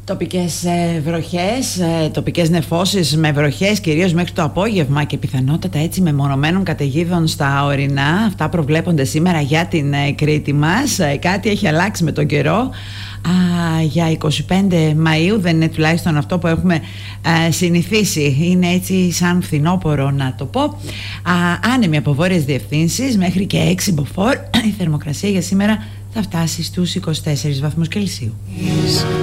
Τοπικές βροχές, τοπικές νεφώσεις με βροχές κυρίως μέχρι το απόγευμα και πιθανότατα έτσι μεμονωμένων καταιγίδων στα ορεινά. Αυτά προβλέπονται σήμερα για την Κρήτη μας. Κάτι έχει αλλάξει με τον καιρό. Για 25 Μαΐου δεν είναι τουλάχιστον αυτό που έχουμε συνηθίσει. Είναι έτσι σαν φθινόπωρο να το πω. Άνεμοι από βόρειες διευθύνσεις μέχρι και 6 μποφόρ. Η θερμοκρασία για σήμερα θα φτάσει στους 24 βαθμούς Κελσίου.